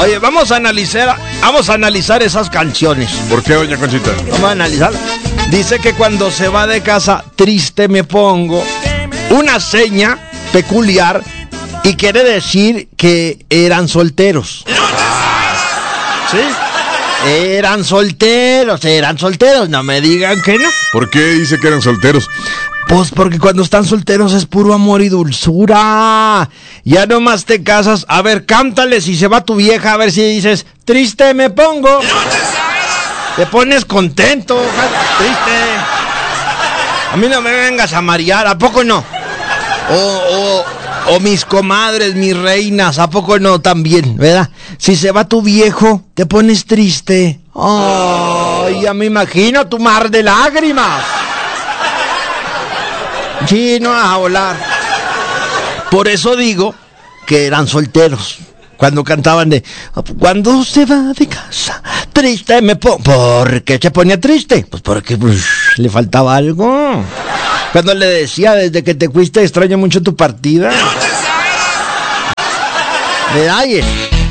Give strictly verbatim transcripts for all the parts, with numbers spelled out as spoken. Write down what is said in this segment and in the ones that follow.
Oye, vamos a analizar, vamos a analizar esas canciones. ¿Por qué, doña Conchita? Vamos a analizar. Dice que cuando se va de casa, triste me pongo. Una seña peculiar y quiere decir que eran solteros. ¿Sí? Eran solteros, eran solteros, no me digan que no. ¿Por qué dice que eran solteros? Pues porque cuando están solteros es puro amor y dulzura. Ya nomás te casas. A ver, cántale si se va tu vieja, a ver si dices, triste me pongo. Te pones contento, triste. A mí no me vengas a marear, ¿a poco no? O, o, o mis comadres, mis reinas, ¿a poco no también, verdad? Si se va tu viejo, te pones triste. Ay, ya me imagino tu mar de lágrimas. Sí, no vas a volar. Por eso digo que eran solteros. Cuando cantaban de, cuando se va de casa, triste me pongo. ¿Por qué se ponía triste? Pues porque pues, le faltaba algo. Cuando le decía, desde que te fuiste extraño mucho tu partida. Medalles.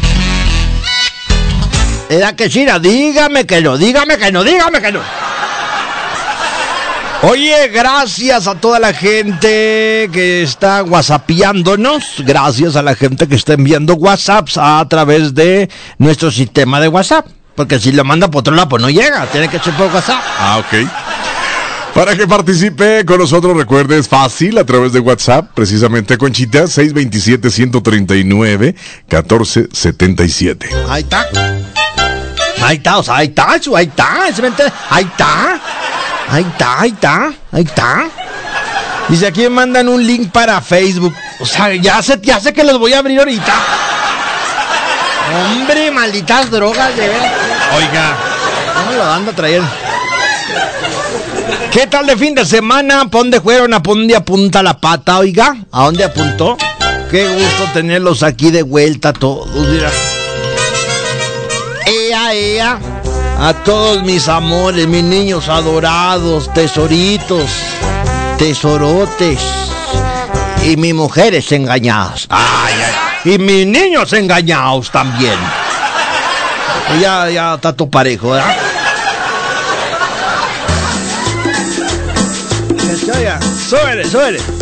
Era que sí, dígame que no, dígame que no, dígame que no. Oye, gracias a toda la gente que está whatsappeándonos, gracias a la gente que está enviando whatsapps a través de nuestro sistema de WhatsApp, porque si lo manda por otro lado pues no llega, tiene que ser por WhatsApp. Ah, ok. Para que participe con nosotros, recuerde, es fácil a través de WhatsApp, precisamente Conchita, seis dos siete, uno tres nueve, uno cuatro siete siete. Ahí está. Ahí está, o sea, ahí está, ahí está, ahí está. Ahí está, ahí está, ahí está. Dice, aquí me mandan un link para Facebook. O sea, ya sé, ya sé que los voy a abrir ahorita. Hombre, malditas drogas, de ver. Oiga. ¿Cómo lo ando a traer? ¿Qué tal de fin de semana? ¿Por dónde fueron? ¿A dónde apunta la pata, oiga? ¿A dónde apuntó? Qué gusto tenerlos aquí de vuelta todos, mira. Ea, ea. A todos mis amores, mis niños adorados, tesoritos, tesorotes. Y mis mujeres engañadas. Ay, ay. Y mis niños engañados también. Ya, ya está todo parejo, ¿verdad? Súbele, súbele.